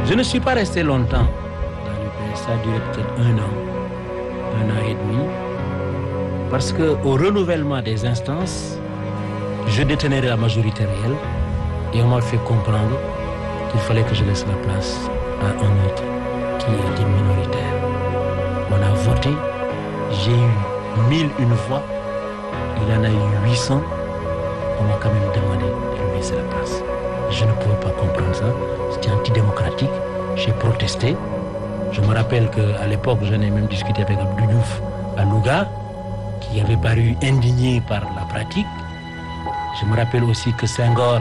Je ne suis pas resté longtemps dans l'UPS, ça a duré peut-être un an et demi, parce qu'au renouvellement des instances, je détenais la majorité réelle et on m'a fait comprendre qu'il fallait que je laisse la place à un autre qui était minoritaire. On a voté, j'ai eu 1001 voix, il en a eu 800, on m'a quand même demandé de lui laisser la place. Je ne pouvais pas comprendre ça, c'était antidémocratique, j'ai protesté. Je me rappelle qu'à l'époque, j'en ai même discuté avec Abdou Diouf à Louga, qui avait paru indigné par la pratique. Je me rappelle aussi que Senghor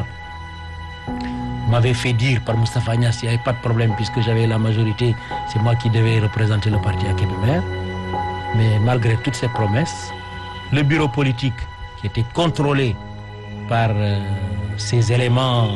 m'avait fait dire par Moustapha Niasse, il n'y avait pas de problème puisque j'avais la majorité, c'est moi qui devais représenter le parti à Kébémer. Mais malgré toutes ces promesses, le bureau politique qui était contrôlé par ces éléments,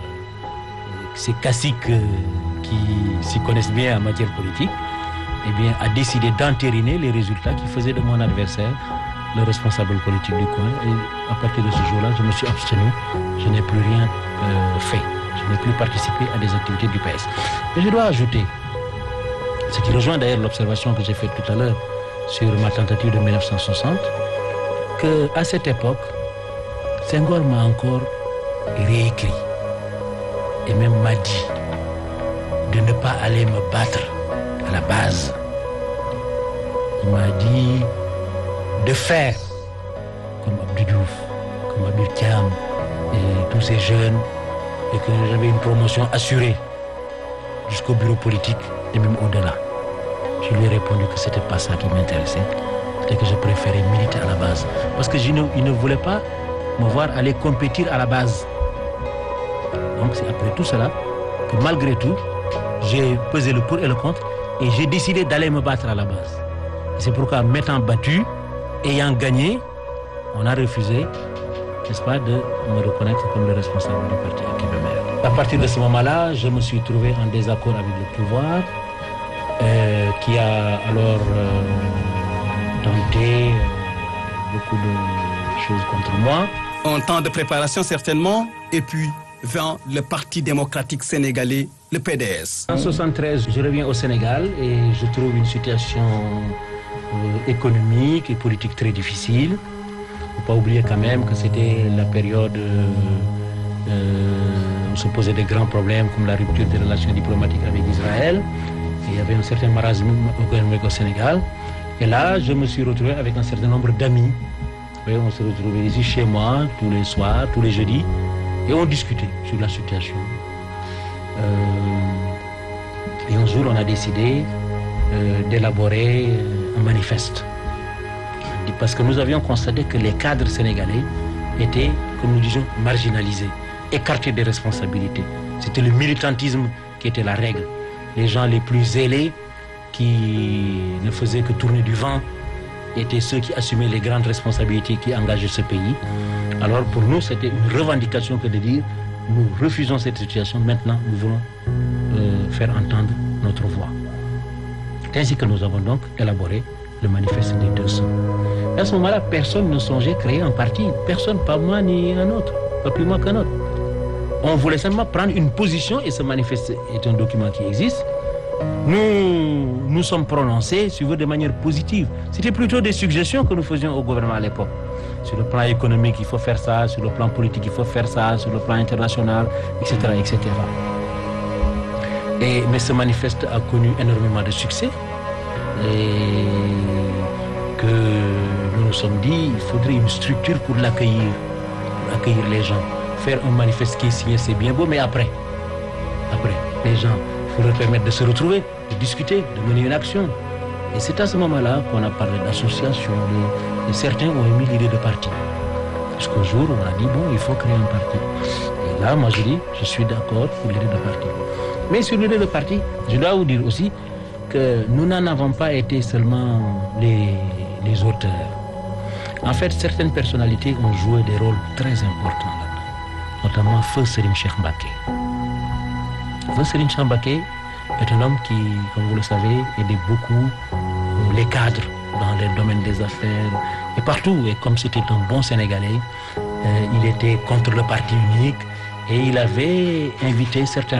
ces caciques qui s'y connaissent bien en matière politique, eh bien, a décidé d'entériner les résultats qui faisaient de mon adversaire le responsable politique du coin. Et à partir de ce jour-là, je me suis abstenu. Je n'ai plus rien fait. Je n'ai plus participé à des activités du PS. Mais je dois ajouter, ce qui rejoint d'ailleurs l'observation que j'ai faite tout à l'heure sur ma tentative de 1960, qu'à cette époque, Senghor m'a encore réécrit et même m'a dit de ne pas aller me battre à la base. Il m'a dit de faire comme Abdou Diouf, comme Abdou Thiam et tous ces jeunes, et que j'avais une promotion assurée jusqu'au bureau politique et même au-delà. Je lui ai répondu que c'était pas ça qui m'intéressait et que je préférais militer à la base. Parce que il ne voulait pas me voir aller compétir à la base. Donc c'est après tout cela que malgré tout, j'ai pesé le pour et le contre et j'ai décidé d'aller me battre à la base. Et c'est pourquoi, m'étant battu, ayant gagné, on a refusé, n'est-ce pas, de me reconnaître comme le responsable du parti à Kébémer. À partir de ce moment-là, je me suis trouvé en désaccord avec le pouvoir, qui a alors tenté beaucoup de choses contre moi. Un temps de préparation certainement, et puis vers le Parti démocratique sénégalais, le PDS. En 1973, je reviens au Sénégal et je trouve une situation économique et politique très difficile. Il ne faut pas oublier quand même que c'était la période où se posaient des grands problèmes comme la rupture des relations diplomatiques avec Israël. Et il y avait un certain marasme économique au Sénégal. Et là, je me suis retrouvé avec un certain nombre d'amis. Et on se retrouvait ici chez moi tous les soirs, tous les jeudis, et on discutait sur la situation. Et un jour, on a décidé d'élaborer un manifeste. Parce que nous avions constaté que les cadres sénégalais étaient, comme nous disions, marginalisés, écartés des responsabilités. C'était le militantisme qui était la règle. Les gens les plus zélés, qui ne faisaient que tourner du vent, étaient ceux qui assumaient les grandes responsabilités qui engageaient ce pays. Alors pour nous, c'était une revendication que de dire nous refusons cette situation, maintenant nous voulons faire entendre notre voix. C'est ainsi que nous avons donc élaboré le manifeste des 200. À ce moment-là, personne ne songeait créer un parti. Personne, pas moi ni un autre, pas plus moi qu'un autre. On voulait simplement prendre une position et ce manifeste est un document qui existe. Nous sommes prononcés, si vous voulez, de manière positive. C'était plutôt des suggestions que nous faisions au gouvernement à l'époque. Sur le plan économique, il faut faire ça. Sur le plan politique, il faut faire ça. Sur le plan international, etc., etc. Mais ce manifeste a connu énormément de succès. Et que nous nous sommes dit, il faudrait une structure pour l'accueillir, pour accueillir les gens. Faire un manifeste qui est signé, c'est bien beau, mais après, les gens, il faut leur permettre de se retrouver, de discuter, de mener une action. Et c'est à ce moment-là qu'on a parlé d'association. Et certains ont émis l'idée de parti. Jusqu'au jour où on a dit, bon, il faut créer un parti. Et là, moi, je dis, je suis d'accord pour l'idée de parti. Mais sur l'idée de parti, je dois vous dire aussi que nous n'en avons pas été seulement les auteurs. En fait, certaines personnalités ont joué des rôles très importants là-dedans, notamment Feu Serigne Cheikh Mbacké. Feu Serigne Cheikh Mbacké est un homme qui, comme vous le savez, aidait beaucoup les cadres dans les domaines des affaires et partout. Et comme c'était un bon Sénégalais, il était contre le parti unique et il avait invité certains